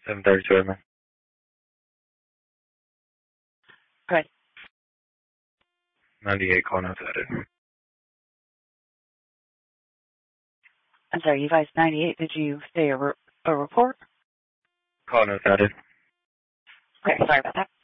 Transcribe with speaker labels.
Speaker 1: 732 admin.
Speaker 2: Right.
Speaker 1: 98 call notes added.
Speaker 2: I'm sorry, you guys 98, did you say a report?
Speaker 1: Call notes added.
Speaker 2: Okay, sorry about that.